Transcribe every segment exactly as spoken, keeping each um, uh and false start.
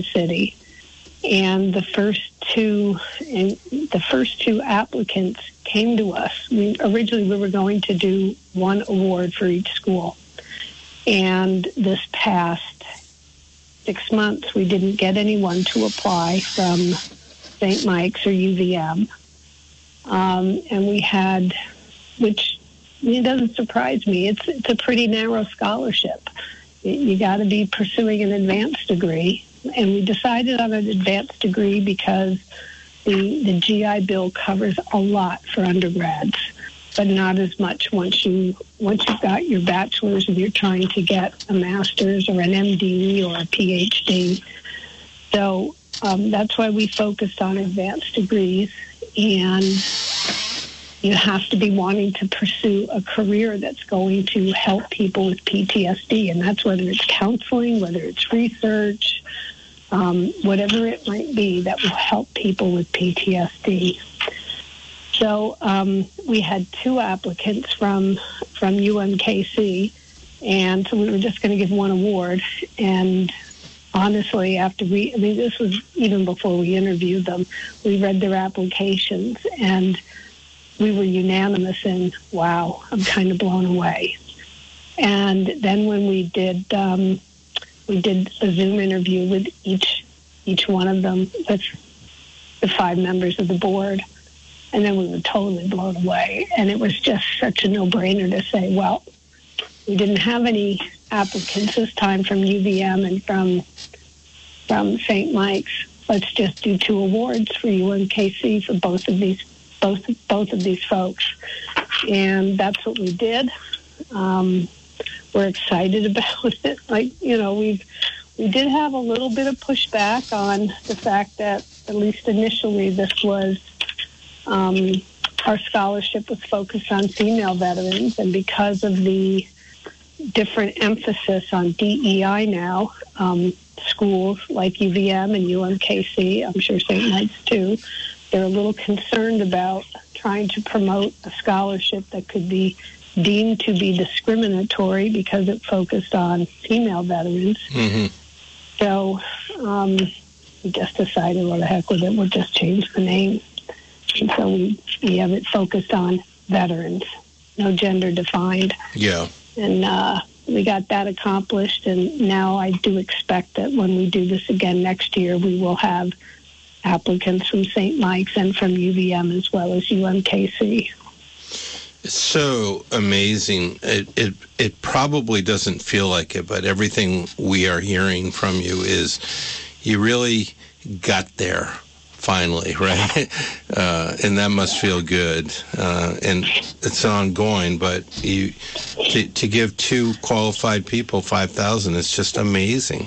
City. And the first two, and the first two applicants came to us. We, originally, we were going to do one award for each school. And this past six months, we didn't get anyone to apply from Saint Mike's or U V M. Um, and we had, which it doesn't surprise me, it's, it's a pretty narrow scholarship. You, you got to be pursuing an advanced degree. And we decided on an advanced degree because the the G I Bill covers a lot for undergrads, but not as much once you once you've got your bachelor's and you're trying to get a master's or an M D or a P H D. So um, that's why we focused on advanced degrees, and you have to be wanting to pursue a career that's going to help people with P T S D, and that's whether it's counseling, whether it's research, um, whatever it might be that will help people with P T S D. So um, we had two applicants from from U M K C, and so we were just going to give one award. And honestly, after we, I mean, this was even before we interviewed them, we read their applications, and we were unanimous in, wow, I'm kind of blown away. And then when we did, um, we did a Zoom interview with each each one of them, with the five members of the board, and then we were totally blown away. And it was just such a no-brainer to say, well, we didn't have any applicants this time from U V M and from from Saint Mike's. Let's just do two awards for U M K C for both of these both both of these folks, and that's what we did. Um, we're excited about it. Like, you know, we've we did have a little bit of pushback on the fact that, at least initially, this was um, our scholarship was focused on female veterans, and because of the different emphasis on D E I now, um, schools like U V M and U M K C, I'm sure Saint Mike's too, they're a little concerned about trying to promote a scholarship that could be deemed to be discriminatory because it focused on female veterans. Mm-hmm. So um, we just decided, well, the heck with it, we'll just change the name. And so we, we have it focused on veterans, no gender defined. Yeah. And uh, we got that accomplished, and now I do expect that when we do this again next year, we will have applicants from Saint Mike's and from U V M as well as U M K C. It's so amazing. It, it it probably doesn't feel like it, but everything we are hearing from you is you really got there finally, right? Uh, and that must feel good. Uh, and it's ongoing, but you to, to give two qualified people five thousand dollars is just amazing.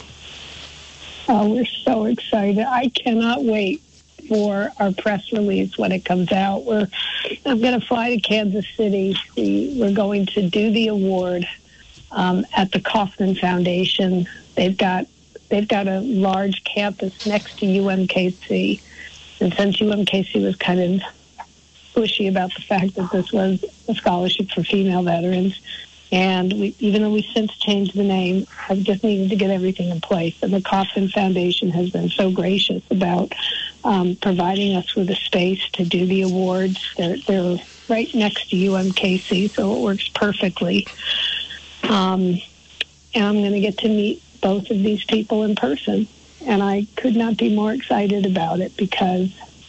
Oh, we're so excited. I cannot wait for our press release when it comes out. We're I'm going to fly to Kansas City. We, we're going to do the award um, at the Kauffman Foundation. They've got they've got a large campus next to U M K C. And since U M K C was kind of pushy about the fact that this was a scholarship for female veterans, and we, even though we since changed the name, I just needed to get everything in place. And the Kauffman Foundation has been so gracious about um, providing us with a space to do the awards. They're, they're right next to U M K C, so it works perfectly. Um, and I'm going to get to meet both of these people in person. And I could not be more excited about it because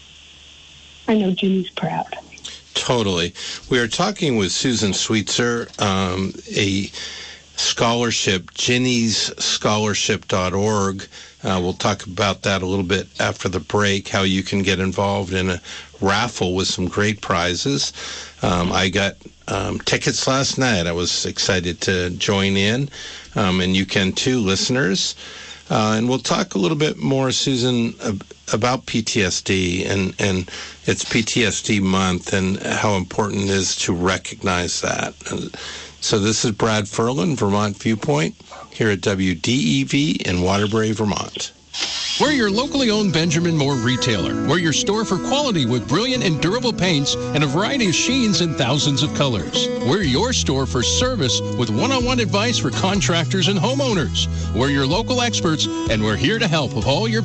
I know Jimmy's proud. Totally. We are talking with Susan Sweetser, um, a scholarship, Ginny's Scholarship dot org. Uh, we'll talk about that a little bit after the break, how you can get involved in a raffle with some great prizes. Um, I got um, tickets last night. I was excited to join in, um, and you can too, listeners. Uh, and we'll talk a little bit more, Susan, ab- about P T S D, and, and it's P T S D month and how important it is to recognize that. And so this is Brad Ferland, Vermont Viewpoint, here at W D E V in Waterbury, Vermont. We're your locally owned Benjamin Moore retailer. We're your store for quality with brilliant and durable paints and a variety of sheens in thousands of colors. We're your store for service with one-on-one advice for contractors and homeowners. We're your local experts, and we're here to help with all your